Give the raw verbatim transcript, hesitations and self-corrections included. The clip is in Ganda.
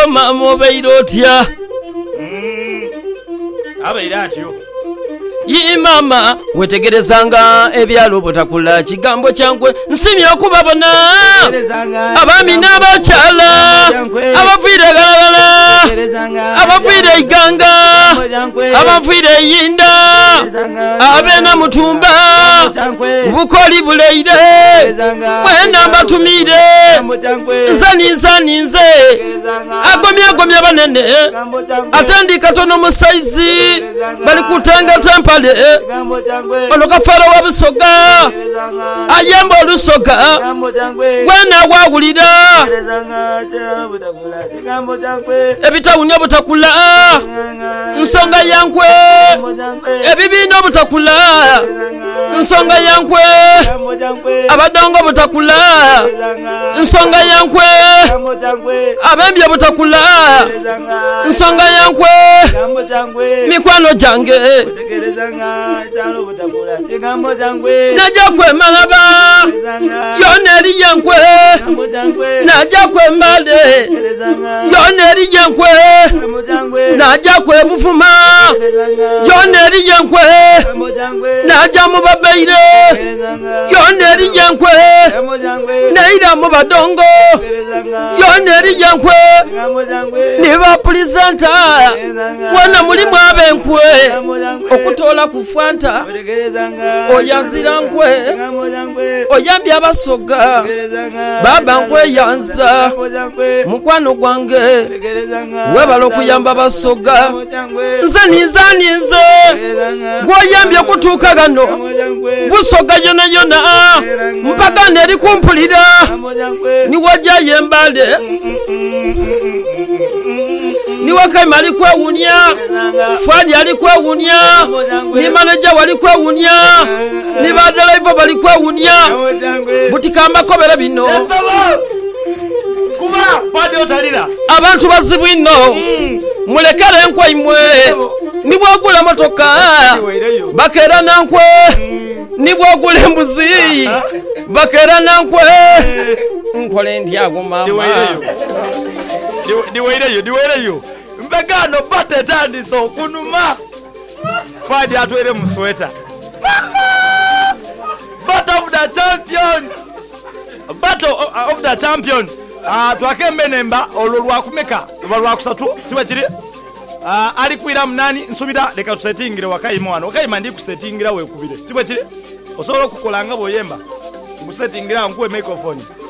mama obeire otya? Abeire atyo. Yi mama wetegerezanga ebyalo butakula kigambo kyankwe nsimye okubabona abaami n'abakyala abafiire galagala abafiire iganga abafiire eyinda abena mutumba bukoli buleire wena mbatumire nsani nsani nze agomye agomye banene atandika tono musaizi bali kutanga tampale ono kafaro wa busoga ayemba olusoga wena wawulira ebitawunya butakula nsonga yankwe ebibindo butakula nsonga yankwe abadongo butakula nsonga yankwe abembye butakula nsonga yankwe mikwano jange najja kwemalaba yona eri yankwe najja kwembale yona eri yankwe najja kwebufuma yona eri yankwe najja mu babeire yona eri yankwe neira mu badongo yona eri yankwe niba pulisanta wana mulimu abenkwe okutola ku fanta oyanzira nkwe oyambye abasoga baba nkwe yanza mukwano gwange webala okuyamba abasoga nze ninzani nze gwoyambye okutuuka gano busoga yona yona mpaka neri kumpulira niwajayo embale niwakaima ali kwewunya Fadi ali kwewunya ni manager wali kwewunya ni badalaiva bali kwewunya butikamba kobera bino kuba Fadi otalira abantu bazibu ino mulekere enkwa imwe nibwagula motoka bakera nankwe nibwagula embuzi bakera nankwe nkole ndyago mama diweireyo diweireyo mbegano bate tandi so kunuma Fadi atwere musweta battle of the champion battle of the champion ah twakembe nemba olulwa kumeka lwa kusatu tiba kiri ah ali kwira munani nsubira leka tusettingire wakayima wano wakayima ndi kusettingira we kubire tiba kiri osobola kukolanga boyemba kusettingira nkuwe microphone